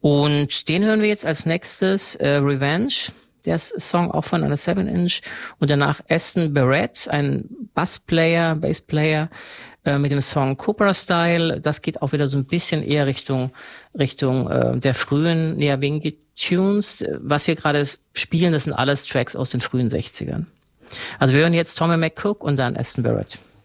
Und den hören wir jetzt als nächstes, Revenge. Der Song auch von einer 7-Inch. Und danach Aston Barrett, ein Bassplayer mit dem Song Cobra Style. Das geht auch wieder so ein bisschen eher Richtung der frühen Nyabinghi Tunes. Was wir gerade spielen, das sind alles Tracks aus den frühen 60ern. Also wir hören jetzt Tommy McCook und dann Aston Barrett.